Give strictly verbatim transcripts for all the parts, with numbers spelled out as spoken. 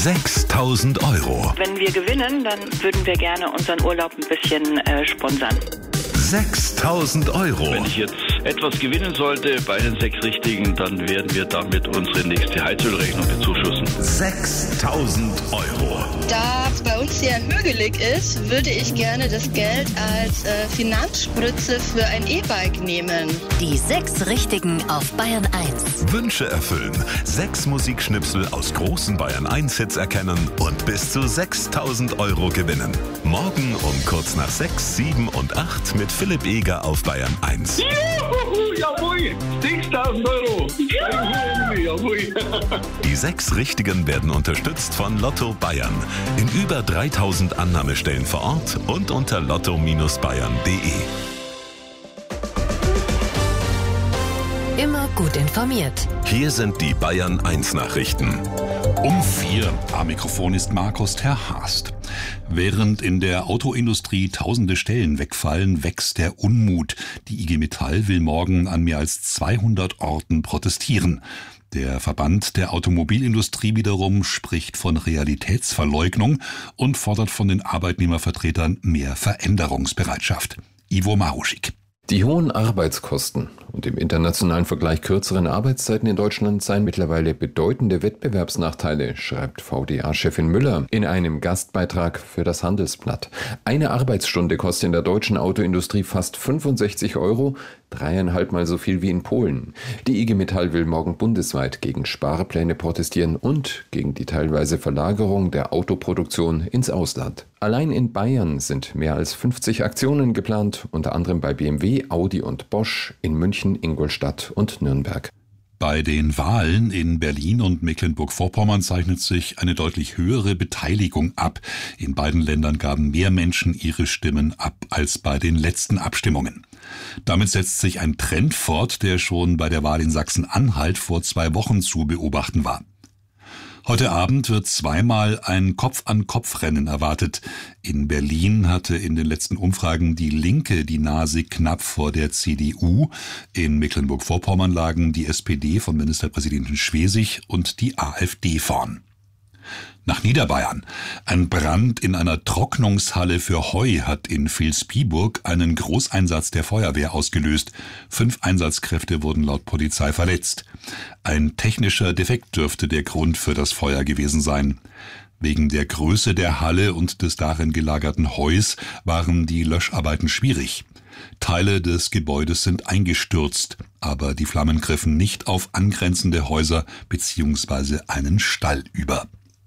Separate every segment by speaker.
Speaker 1: sechstausend Euro.
Speaker 2: Wenn wir gewinnen, dann würden wir gerne unseren Urlaub ein bisschen äh, sponsern.
Speaker 1: sechstausend Euro.
Speaker 3: Wenn ich jetzt etwas gewinnen sollte bei den sechs Richtigen, dann werden wir damit unsere nächste Heizölrechnung bezuschussen.
Speaker 1: sechstausend Euro.
Speaker 4: Da es bei uns sehr hügelig ist, würde ich gerne das Geld als äh, Finanzspritze für ein E-Bike nehmen.
Speaker 5: Die sechs Richtigen auf Bayern eins.
Speaker 1: Wünsche erfüllen. Sechs Musikschnipsel aus großen Bayern eins Hits erkennen und bis zu sechstausend Euro gewinnen. Morgen um kurz nach sechs, sieben und acht mit Philipp Eger auf Bayern eins.
Speaker 6: Juhu, jawohl, sechstausend Euro. Jawohl.
Speaker 1: Die sechs Richtigen werden unterstützt von Lotto Bayern. In über dreitausend Annahmestellen vor Ort und unter lotto Bindestrich bayern punkt de.
Speaker 5: Immer gut informiert.
Speaker 1: Hier sind die Bayern eins Nachrichten.
Speaker 7: Um vier. Am Mikrofon ist Markus Terhast. Während in der Autoindustrie tausende Stellen wegfallen, wächst der Unmut. Die I G Metall will morgen an mehr als zweihundert Orten protestieren. Der Verband der Automobilindustrie wiederum spricht von Realitätsverleugnung und fordert von den Arbeitnehmervertretern mehr Veränderungsbereitschaft. Ivo Maruschik.
Speaker 8: Die hohen Arbeitskosten und im internationalen Vergleich kürzeren Arbeitszeiten in Deutschland seien mittlerweile bedeutende Wettbewerbsnachteile, schreibt V D A-Chefin Müller in einem Gastbeitrag für das Handelsblatt. Eine Arbeitsstunde kostet in der deutschen Autoindustrie fast fünfundsechzig Euro, dreieinhalb Mal so viel wie in Polen. Die I G Metall will morgen bundesweit gegen Sparpläne protestieren und gegen die teilweise Verlagerung der Autoproduktion ins Ausland. Allein in Bayern sind mehr als fünfzig Aktionen geplant, unter anderem bei B M W, Audi und Bosch, in München, Ingolstadt und Nürnberg.
Speaker 7: Bei den Wahlen in Berlin und Mecklenburg-Vorpommern zeichnet sich eine deutlich höhere Beteiligung ab. In beiden Ländern gaben mehr Menschen ihre Stimmen ab als bei den letzten Abstimmungen. Damit setzt sich ein Trend fort, der schon bei der Wahl in Sachsen-Anhalt vor zwei Wochen zu beobachten war. Heute Abend wird zweimal ein Kopf-an-Kopf-Rennen erwartet. In Berlin hatte in den letzten Umfragen die Linke die Nase knapp vor der C D U. In Mecklenburg-Vorpommern lagen die S P D von Ministerpräsidentin Schwesig und die AfD vorn. Nach Niederbayern. Ein Brand in einer Trocknungshalle für Heu hat in Vilsbiburg einen Großeinsatz der Feuerwehr ausgelöst. Fünf Einsatzkräfte wurden laut Polizei verletzt. Ein technischer Defekt dürfte der Grund für das Feuer gewesen sein. Wegen der Größe der Halle und des darin gelagerten Heus waren die Löscharbeiten schwierig. Teile des Gebäudes sind eingestürzt, aber die Flammen griffen nicht auf angrenzende Häuser bzw. einen Stall über.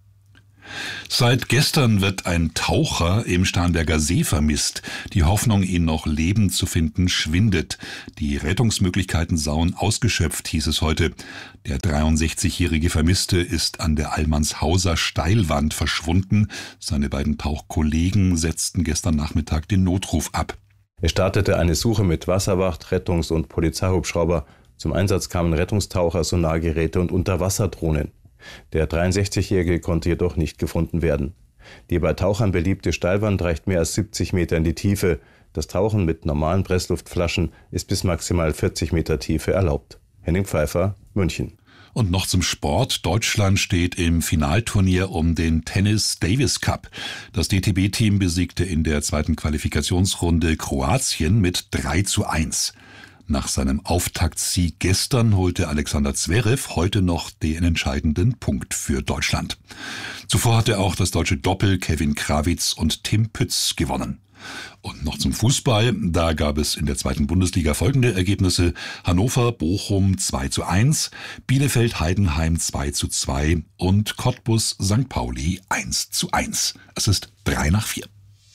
Speaker 7: Seit gestern wird ein Taucher im Starnberger See vermisst. Die Hoffnung, ihn noch lebend zu finden, schwindet. Die Rettungsmöglichkeiten seien ausgeschöpft, hieß es heute. Der dreiundsechzigjährige Vermisste ist an der Allmannshauser Steilwand verschwunden. Seine beiden Tauchkollegen setzten gestern Nachmittag den Notruf ab.
Speaker 9: Es startete eine Suche mit Wasserwacht, Rettungs- und Polizeihubschrauber. Zum Einsatz kamen Rettungstaucher, Sonargeräte und Unterwasserdrohnen. Der dreiundsechzigjährige konnte jedoch nicht gefunden werden. Die bei Tauchern beliebte Steilwand reicht mehr als siebzig Meter in die Tiefe. Das Tauchen mit normalen Pressluftflaschen ist bis maximal vierzig Meter Tiefe erlaubt. Henning Pfeiffer, München.
Speaker 7: Und noch zum Sport. Deutschland steht im Finalturnier um den Tennis Davis Cup. Das D T B-Team besiegte in der zweiten Qualifikationsrunde Kroatien mit drei zu eins. Nach seinem Auftaktsieg gestern holte Alexander Zverev heute noch den entscheidenden Punkt für Deutschland. Zuvor hatte auch das deutsche Doppel Kevin Krawitz und Tim Pütz gewonnen. Und noch zum Fußball. Da gab es in der zweiten Bundesliga folgende Ergebnisse. Hannover, Bochum zwei zu eins, Bielefeld, Heidenheim zwei zu zwei und Cottbus, Sankt Pauli eins zu eins. Es ist drei nach vier.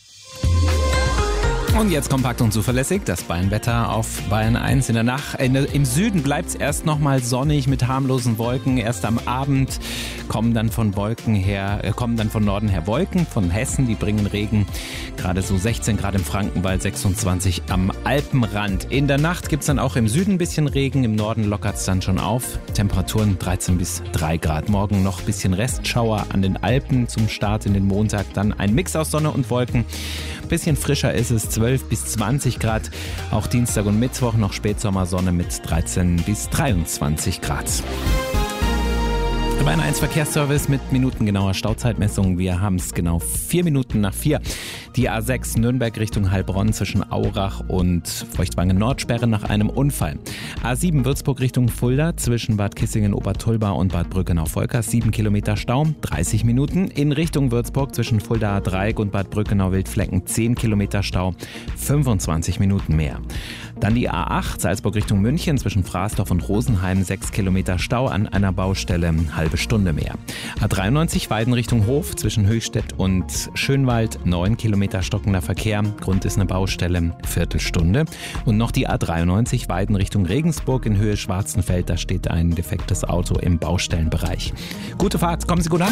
Speaker 10: Und jetzt kompakt und zuverlässig das Bayern-Wetter auf Bayern eins. In der Nacht, in der, im Süden bleibt es erst nochmal sonnig mit harmlosen Wolken. Erst am Abend kommen dann von Wolken her, äh, kommen dann von Norden her Wolken, von Hessen, die bringen Regen. Gerade so sechzehn Grad im Frankenwald, sechsundzwanzig am Alpenrand. In der Nacht gibt es dann auch im Süden ein bisschen Regen, im Norden lockert es dann schon auf. Temperaturen dreizehn bis drei Grad. Morgen noch ein bisschen Restschauer an den Alpen zum Start in den Montag. Dann ein Mix aus Sonne und Wolken. Bisschen frischer ist es, zwölf bis zwanzig Grad. Auch Dienstag und Mittwoch noch Spätsommersonne mit dreizehn bis dreiundzwanzig Grad. Der Bayern eins Verkehrsservice mit minutengenauer Stauzeitmessung. Wir haben es genau vier Minuten nach vier. Die A sechs Nürnberg Richtung Heilbronn zwischen Aurach und Feuchtwangen-Nordsperre nach einem Unfall. A sieben Würzburg Richtung Fulda zwischen Bad Kissingen-Obertulba und Bad Brückenau-Volkers. sieben Kilometer Stau, dreißig Minuten. In Richtung Würzburg zwischen Fulda Dreieck und Bad Brückenau-Wildflecken zehn Kilometer Stau, fünfundzwanzig Minuten mehr. Dann die A acht Salzburg Richtung München zwischen Fraßdorf und Rosenheim sechs Kilometer Stau an einer Baustelle, halbe Stunde mehr. A dreiundneunzig Weiden Richtung Hof zwischen Höchstädt und Schönwald neun Kilometer stockender Verkehr. Grund ist eine Baustelle, Viertelstunde. Und noch die A dreiundneunzig Weiden Richtung Regensburg in Höhe Schwarzenfeld. Da steht ein defektes Auto im Baustellenbereich. Gute Fahrt, kommen Sie gut an.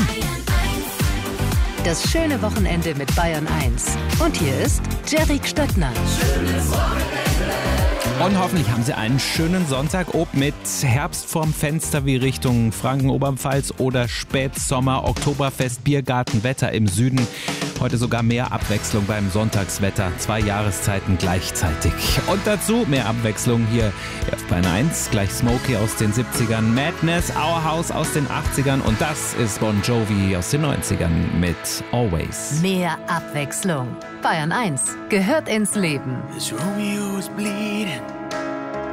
Speaker 5: Das schöne Wochenende mit Bayern eins. Und hier ist Jerry Stöttner.
Speaker 6: Schönes Wochenende.
Speaker 10: Und hoffentlich haben Sie einen schönen Sonntag, ob mit Herbst vorm Fenster wie Richtung Franken-Oberpfalz oder Spätsommer, Oktoberfest, Biergarten, Wetter im Süden. Heute sogar mehr Abwechslung beim Sonntagswetter. Zwei Jahreszeiten gleichzeitig. Und dazu mehr Abwechslung hier auf Bayern eins. Gleich Smokey aus den siebzigern, Madness, Our House aus den achtzigern und das ist Bon Jovi aus den neunzigern mit Always.
Speaker 5: Mehr Abwechslung. Bayern eins gehört ins Leben.
Speaker 11: This Romeo is bleeding.